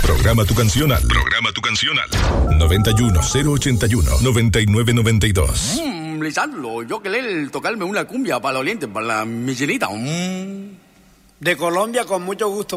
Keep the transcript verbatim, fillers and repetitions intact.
Programa tu canción al. Programa tu canción al. noventa y uno, cero ochenta y uno, noventa y nueve noventa y dos. Mmm, Lisandro, yo querer tocarme una cumbia para los olientes, para la Michelita. Mmm. De Colombia, con mucho gusto.